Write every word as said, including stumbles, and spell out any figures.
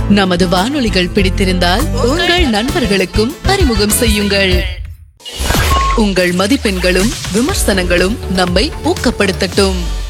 நமது வானொலிகள் பிடித்திருந்தால் உங்கள் நண்பர்களுக்கும் அறிமுகம் செய்யுங்கள். உங்கள் மதிப்பெண்களும் விமர்சனங்களும் நம்மை ஊக்கப்படுத்தட்டும்.